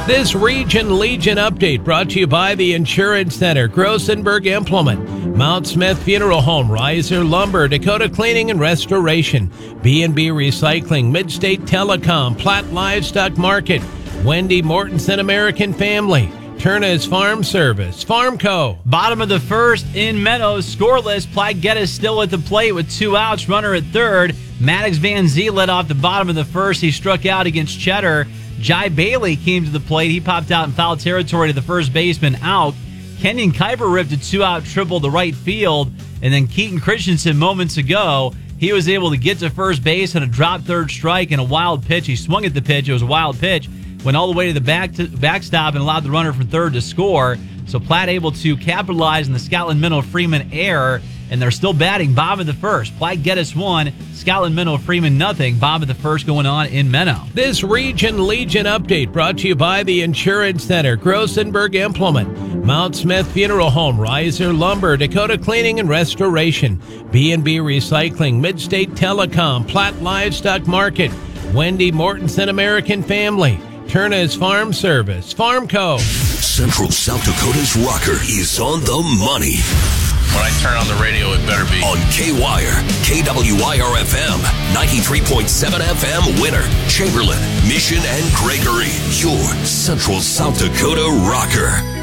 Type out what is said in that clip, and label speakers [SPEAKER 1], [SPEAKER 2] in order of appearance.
[SPEAKER 1] This Region Legion update brought to you by the Insurance Center, Grossenberg Implement, Mount Smith Funeral Home, Riser Lumber, Dakota Cleaning and Restoration, B&B Recycling, Midstate Telecom, Platt Livestock Market, Wendy Mortensen American Family, Turner's Farm Service, Farmco.
[SPEAKER 2] Bottom of the first in Meadows, scoreless. Platte Geddes still at the plate with 2 outs. Runner at third. Maddox Van Zee led off the bottom of the first. He struck out against Cheddar. Jai Bailey came to the plate. He popped out in foul territory to the first baseman, out. Kenyon Kuiper ripped a 2-out triple to right field. And then Keaton Christensen moments ago, he was able to get to first base on a drop third strike and a wild pitch. He swung at the pitch. It was a wild pitch. Went all the way to the backstop and allowed the runner from third to score. So Platte able to capitalize on the Scotland Minnow Freeman error, and they're still batting bottom of the first. Platte Geddes 1, Scotland Minnow Freeman nothing. Bottom of the first going on in Menno.
[SPEAKER 1] This Region Legion update brought to you by the Insurance Center, Grossenberg Implement, Mount Smith Funeral Home, Riser Lumber, Dakota Cleaning and Restoration, B&B Recycling, Midstate Telecom, Platt Livestock Market, Wendy Mortensen American Family, Turner's Farm Service, Farmco.
[SPEAKER 3] Central South Dakota's rocker is on the money.
[SPEAKER 4] When I turn on the radio, it better be
[SPEAKER 3] on K-Wire, KWIR-FM, 93.7 FM, Winter, Chamberlain, Mission, and Gregory. Your Central South Dakota rocker.